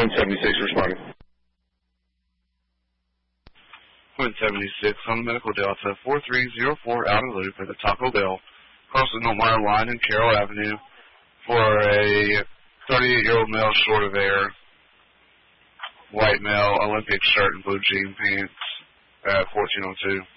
Point 76 responding. Point 76 on Medical Delta 4304 out of loop at the Taco Bell, crossing Oakmire line and Carroll Avenue for a 38-year-old male short of air, white male, Olympic shirt and blue jean pants at 1402.